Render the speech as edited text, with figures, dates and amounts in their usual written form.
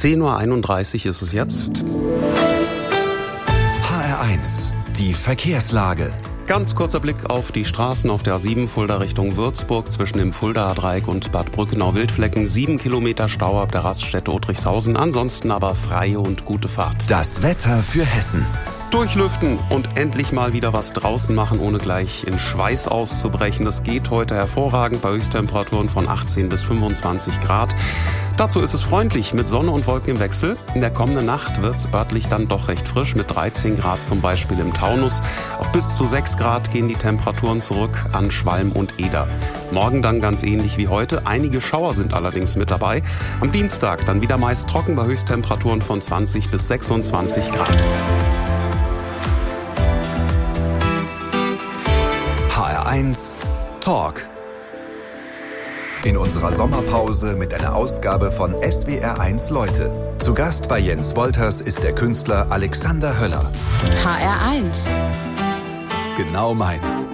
10:31 Uhr ist es jetzt. HR1, die Verkehrslage. Ganz kurzer Blick auf die Straßen auf der A7 Fulda Richtung Würzburg zwischen dem Fuldaer Dreieck und Bad Brückenau-Wildflecken. 7 Kilometer Stau ab der Raststätte Otrichshausen. Ansonsten aber freie und gute Fahrt. Das Wetter für Hessen. Durchlüften und endlich mal wieder was draußen machen, ohne gleich in Schweiß auszubrechen. Das geht heute hervorragend bei Höchsttemperaturen von 18 bis 25 Grad. Dazu ist es freundlich mit Sonne und Wolken im Wechsel. In der kommenden Nacht wird es örtlich dann doch recht frisch mit 13 Grad zum Beispiel im Taunus. Auf bis zu 6 Grad gehen die Temperaturen zurück an Schwalm und Eder. Morgen dann ganz ähnlich wie heute. Einige Schauer sind allerdings mit dabei. Am Dienstag dann wieder meist trocken bei Höchsttemperaturen von 20 bis 26 Grad. HR1 Talk. In unserer Sommerpause mit einer Ausgabe von SWR1 Leute. Zu Gast bei Jens Wolters ist der Künstler Alexander Höller. HR1. Genau meins.